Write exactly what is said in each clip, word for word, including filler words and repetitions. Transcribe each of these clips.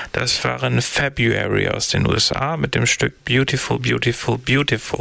Das waren February aus den U S A mit dem Stück Beautiful, Beautiful, Beautiful.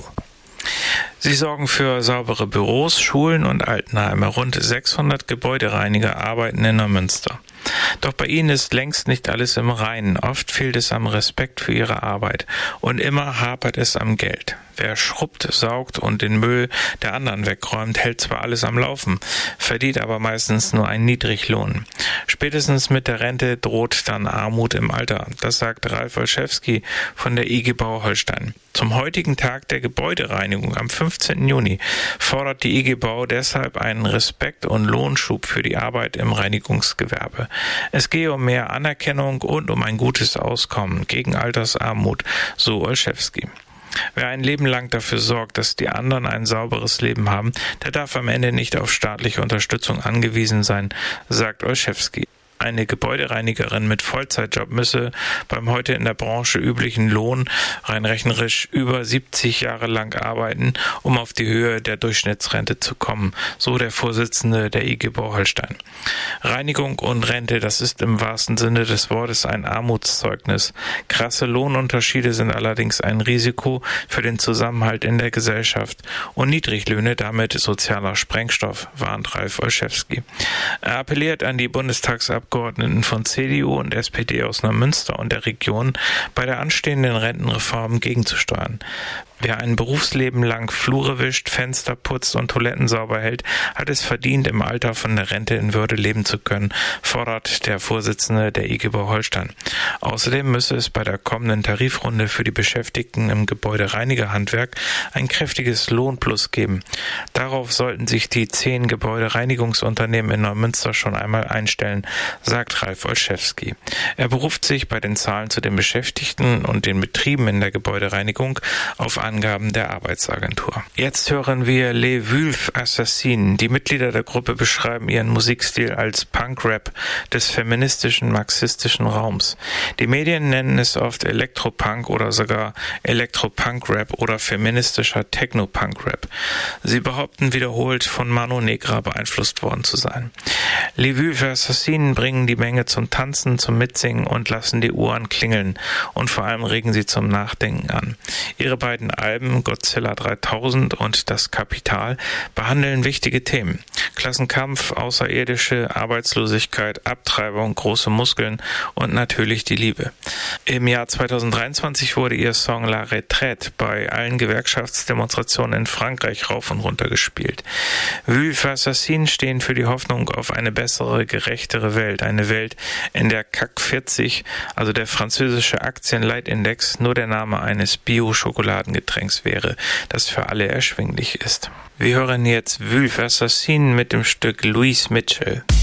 Sie sorgen für saubere Büros, Schulen und Altenheime. Rund sechshundert Gebäudereiniger arbeiten in Neumünster. Doch bei ihnen ist längst nicht alles im Reinen. Oft fehlt es am Respekt für ihre Arbeit und immer hapert es am Geld. Wer schrubbt, saugt und den Müll der anderen wegräumt, hält zwar alles am Laufen, verdient aber meistens nur einen Niedriglohn. Spätestens mit der Rente droht dann Armut im Alter. Das sagt Ralf Olszewski von der I G Bau Holstein. Zum heutigen Tag der Gebäudereinigung am fünfzehnten Juni fordert die I G Bau deshalb einen Respekt und Lohnschub für die Arbeit im Reinigungsgewerbe. Es gehe um mehr Anerkennung und um ein gutes Auskommen gegen Altersarmut, so Olszewski. Wer ein Leben lang dafür sorgt, dass die anderen ein sauberes Leben haben, der darf am Ende nicht auf staatliche Unterstützung angewiesen sein, sagt Olszewski. Eine Gebäudereinigerin mit Vollzeitjob müsse beim heute in der Branche üblichen Lohn rein rechnerisch über siebzig Jahre lang arbeiten, um auf die Höhe der Durchschnittsrente zu kommen, so der Vorsitzende der I G Bau Holstein. Reinigung und Rente, das ist im wahrsten Sinne des Wortes ein Armutszeugnis. Krasse Lohnunterschiede sind allerdings ein Risiko für den Zusammenhalt in der Gesellschaft und Niedriglöhne damit sozialer Sprengstoff, warnt Ralf Olszewski. Er appelliert an die Bundestagsabgeordneten Abgeordneten von C D U und S P D aus Neumünster und der Region, bei der anstehenden Rentenreform gegenzusteuern. Wer ein Berufsleben lang Flure wischt, Fenster putzt und Toiletten sauber hält, hat es verdient, im Alter von der Rente in Würde leben zu können, fordert der Vorsitzende der I G Bau Holstein. Außerdem müsse es bei der kommenden Tarifrunde für die Beschäftigten im Gebäudereinigerhandwerk ein kräftiges Lohnplus geben. Darauf sollten sich die zehn Gebäudereinigungsunternehmen in Neumünster schon einmal einstellen, sagt Ralf Olszewski. Er beruft sich bei den Zahlen zu den Beschäftigten und den Betrieben in der Gebäudereinigung auf Angaben der Arbeitsagentur. Jetzt hören wir Les Vulves Assassines. Die Mitglieder der Gruppe beschreiben ihren Musikstil als Punk-Rap des feministischen, marxistischen Raums. Die Medien nennen es oft Elektropunk oder sogar Elektropunk-Rap oder feministischer Techno-Punk-Rap. Sie behaupten wiederholt, von Mano Negra beeinflusst worden zu sein. Les Vulves Assassines bringen die Menge zum Tanzen, zum Mitsingen und lassen die Ohren klingeln. Und vor allem regen sie zum Nachdenken an. Ihre beiden Alben Godzilla dreitausend und Das Kapital behandeln wichtige Themen. Klassenkampf, Außerirdische, Arbeitslosigkeit, Abtreibung, große Muskeln und natürlich die Liebe. Im Jahr zweitausenddreiundzwanzig wurde ihr Song La Retraite bei allen Gewerkschaftsdemonstrationen in Frankreich rauf und runter gespielt. Vulves Assassines stehen für die Hoffnung auf eine bessere, gerechtere Welt. Eine Welt, in der C A C vierzig, also der französische Aktienleitindex, nur der Name eines Bio-Schokoladengetränks wäre, das für alle erschwinglich ist. Wir hören jetzt Vulves Assassines mit dem Stück Louis Mitchell.